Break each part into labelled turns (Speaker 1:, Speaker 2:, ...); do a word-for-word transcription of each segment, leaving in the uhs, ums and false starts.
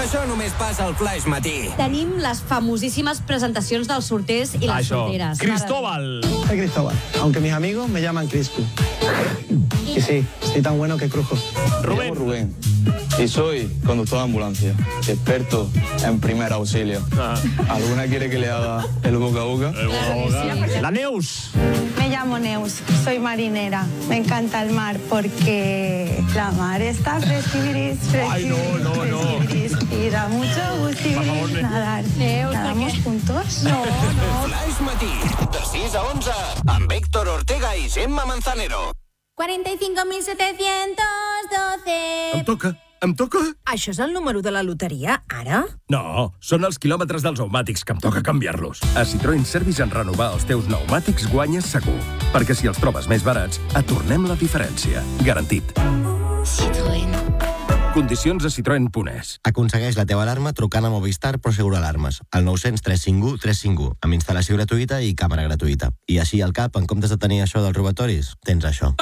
Speaker 1: Això només passa al Flaix Matí.
Speaker 2: Tenim les famosíssimes presentacions dels sorters i les
Speaker 3: Això.
Speaker 2: sorteres.
Speaker 3: Cristóbal.
Speaker 4: Soy Cristóbal, aunque mis amigos me llaman Criscu. Y sí, estoy tan bueno que crujo.
Speaker 3: Rubén.
Speaker 5: Me llamo Rubén y soy conductor de ambulancia, experto en primer auxilio.
Speaker 3: Ah.
Speaker 5: ¿Alguna quiere que le haga el boca a boca?
Speaker 3: El boca a boca. La Neus.
Speaker 6: Me llamo Neus, soy marinera. Me encanta el mar porque la mar está fresquibiris,
Speaker 3: Ay, no, no, no.
Speaker 6: fresquibiris, y da mucho gusto
Speaker 3: Por favor, Neus.
Speaker 6: nadar.
Speaker 2: Neus,
Speaker 6: ¿Nadamos
Speaker 2: ¿por qué?
Speaker 6: juntos?
Speaker 2: No, no.
Speaker 1: Flaix Matí, de sis a onze, amb Héctor Ortega i Gemma Manzanero.
Speaker 7: cuarenta y cinco mil setecientos doce.
Speaker 8: Em toca, em toca?
Speaker 7: Això és el número de la loteria, ara?
Speaker 8: No, són els quilòmetres dels pneumàtics que em toca canviar-los. A Citroën Service en renovar els teus pneumàtics guanyes segur. Perquè si els trobes més barats, et tornem la diferència. Garantit.
Speaker 7: Citroën.
Speaker 8: Condicions a citroen punt es.
Speaker 9: Aconsegueix la teva alarma trucant a Movistar Prosegur Alarmes al nou cents tres cinc u tres cinc u amb instal·lació gratuïta i càmera gratuïta. I així al cap, en comptes de tenir això dels robatoris, tens això.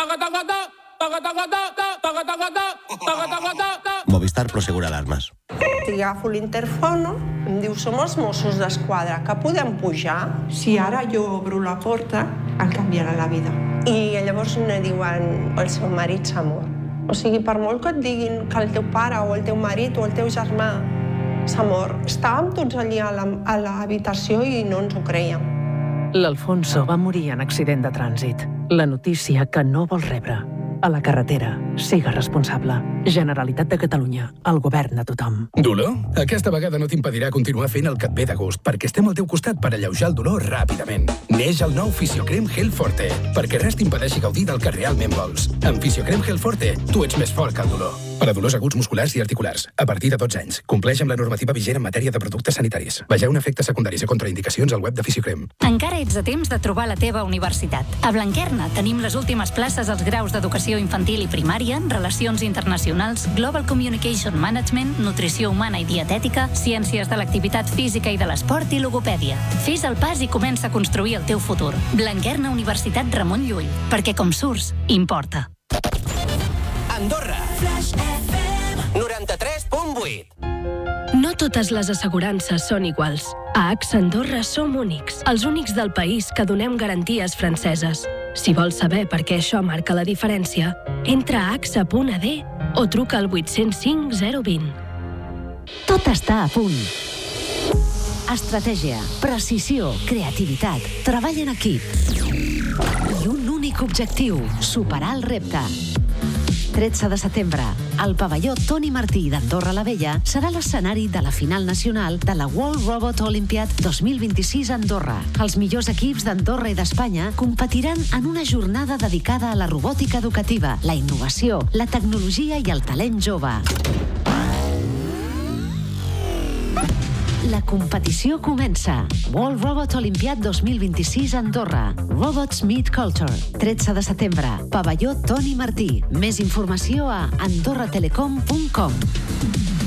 Speaker 9: Movistar Prosegur Alarmes.
Speaker 10: Si agafo l'interfono, em diu, som els Mossos d'Esquadra, que podem pujar? Si ara jo obro la porta, em canviarà la vida. I llavors me diuen, el seu marit s'ha mort. O sigui, per molt que et diguin que el teu pare o el teu marit o el teu germà s'ha mort, estàvem tots allí a la- a l'habitació i no ens ho creiem.
Speaker 11: L'Alfonso va morir en accident de trànsit. La notícia que no vol rebre. A la carretera, siga responsable. Generalitat de Catalunya, el govern de tothom.
Speaker 12: Dolor? Aquesta vegada no t'impedirà continuar fent el que et ve de gust, perquè estem al teu costat per alleujar el dolor ràpidament. Neix el nou Fisiocrem Gel Forte, perquè res t'impedeixi gaudir del que realment vols. Amb Fisiocrem Gel Forte, tu ets més fort que el dolor. Per a dolors aguts musculars i articulars, a partir de dotze anys. Compleix amb la normativa vigent en matèria de productes sanitaris. Vegeu efectes secundaris i contraindicacions al web de Fisiocrem.
Speaker 13: Encara ets a temps de trobar la teva universitat. A Blanquerna tenim les últimes places als graus d'educació infantil i primària, relacions internacionals, Global Communication Management, nutrició humana i dietètica, ciències de l'activitat física i de l'esport i logopèdia. Fes el pas i comença a construir el teu futur. Blanquerna Universitat Ramon Llull, perquè com surts, importa.
Speaker 1: Andorra. noranta-tres punt vuit.
Speaker 14: No totes les assegurances són iguals. A AXA Andorra som únics, els únics del país que donem garanties franceses. Si vols saber per què això marca la diferència, entra a axa punt a de o truca al vuit zero cinc zero dos zero.
Speaker 15: Tot està a punt. Estratègia, precisió, creativitat, treball en equip. I un únic objectiu, superar el repte. tretze de setembre, el pavelló Toni Martí d'Andorra la Vella serà l'escenari de la final nacional de la World Robot Olympiad dos mil vint-i-sis a Andorra. Els millors equips d'Andorra i d'Espanya competiran en una jornada dedicada a la robòtica educativa, la innovació, la tecnologia i el talent jove. La competició comença. World Robot Olympiad dos mil vint-i-sis a Andorra. Robots Meet Culture. tretze de setembre. Pavelló Toni Martí. Més informació a andorra telecom punt com.